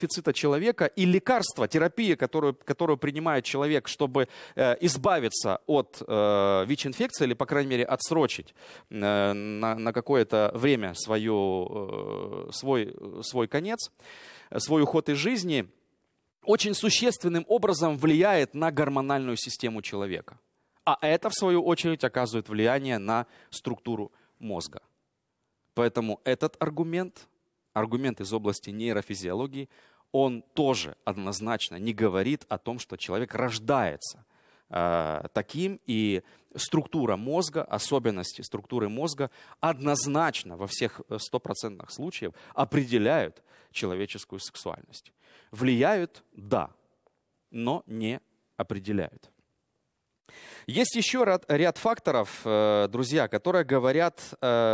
дефицита человека и лекарства, терапия, которую принимает человек, чтобы избавиться от ВИЧ-инфекции или, по крайней мере, отсрочить на какое-то время свой конец, свой уход из жизни, очень существенным образом влияет на гормональную систему человека. А это, в свою очередь, оказывает влияние на структуру мозга. Поэтому этот аргумент из области нейрофизиологии, он тоже однозначно не говорит о том, что человек рождается таким, и структура мозга, особенности структуры мозга однозначно во всех 100% случаев определяют человеческую сексуальность. Влияют, да, но не определяют. Есть еще ряд факторов, друзья, которые говорят,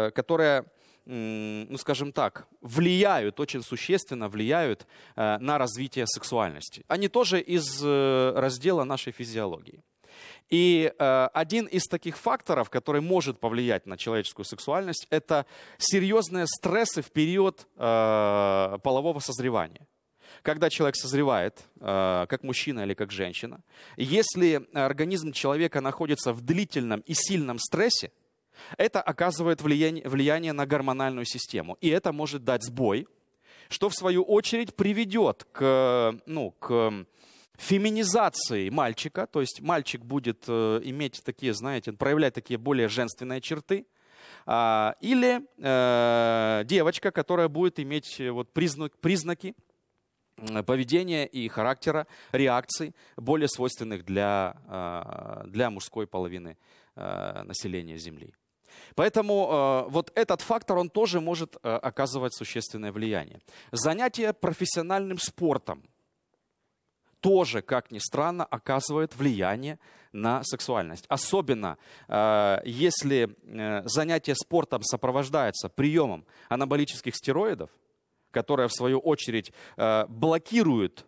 скажем так, очень существенно влияют на развитие сексуальности. Они тоже из раздела нашей физиологии. И один из таких факторов, который может повлиять на человеческую сексуальность, это серьезные стрессы в период полового созревания. Когда человек созревает, как мужчина или как женщина, если организм человека находится в длительном и сильном стрессе, это оказывает влияние на гормональную систему. И это может дать сбой, что в свою очередь приведет к феминизации мальчика. То есть мальчик будет иметь такие, проявлять такие более женственные черты. Или девочка, которая будет иметь признаки поведения и характера, реакций, более свойственных для мужской половины населения Земли. Поэтому вот этот фактор, он тоже может оказывать существенное влияние. Занятие профессиональным спортом тоже, как ни странно, оказывает влияние на сексуальность. Особенно, если занятие спортом сопровождается приемом анаболических стероидов, которые, в свою очередь, блокируют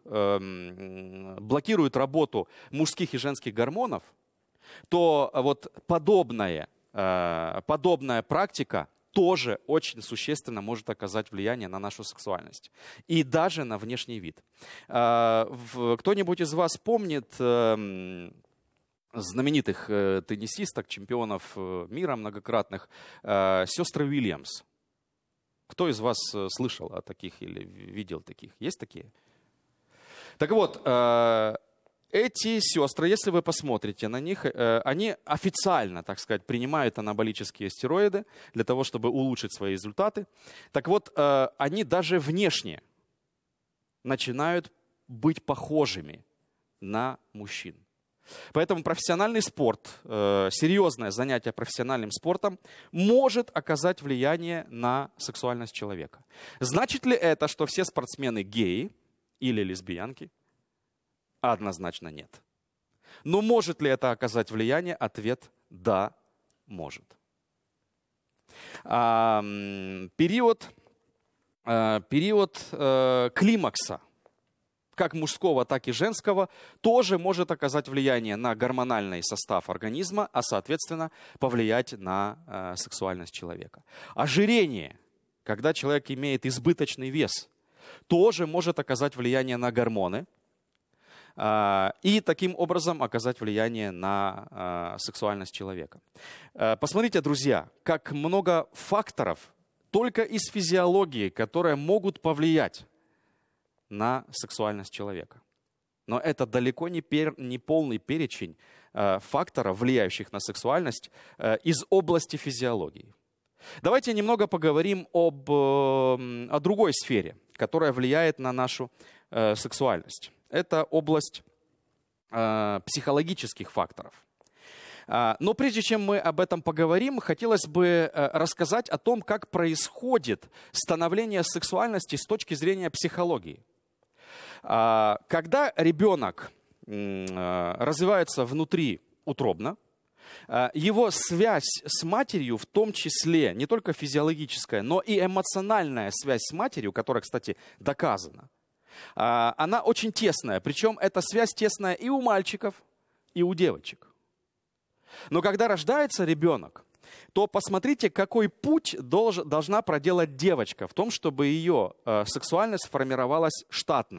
работу мужских и женских гормонов, то вот подобная практика тоже очень существенно может оказать влияние на нашу сексуальность. И даже на внешний вид. Кто-нибудь из вас помнит знаменитых теннисисток, чемпионов мира многократных, сестры Уильямс? Кто из вас слышал о таких или видел таких? Есть такие? Так вот, эти сестры, если вы посмотрите на них, они официально, так сказать, принимают анаболические стероиды для того, чтобы улучшить свои результаты. Так вот, они даже внешне начинают быть похожими на мужчин. Поэтому профессиональный спорт, серьезное занятие профессиональным спортом может оказать влияние на сексуальность человека. Значит ли это, что все спортсмены геи или лесбиянки? Однозначно нет. Но может ли это оказать влияние? Ответ – да, может. Период климакса, как мужского, так и женского, тоже может оказать влияние на гормональный состав организма, а, соответственно, повлиять на сексуальность человека. Ожирение, когда человек имеет избыточный вес, тоже может оказать влияние на гормоны и таким образом оказать влияние на сексуальность человека. Посмотрите, друзья, как много факторов только из физиологии, которые могут повлиять на сексуальность человека. Но это далеко не полный перечень факторов, влияющих на сексуальность из области физиологии. Давайте немного поговорим о другой сфере, которая влияет на нашу сексуальность. Это область психологических факторов. Но прежде чем мы об этом поговорим, хотелось бы рассказать о том, как происходит становление сексуальности с точки зрения психологии. Когда ребенок развивается внутри утробно, его связь с матерью, в том числе не только физиологическая, но и эмоциональная связь с матерью, которая, кстати, доказана, она очень тесная. Причем эта связь тесная и у мальчиков, и у девочек. Но когда рождается ребенок, то посмотрите, какой путь должна проделать девочка в том, чтобы ее сексуальность формировалась штатно.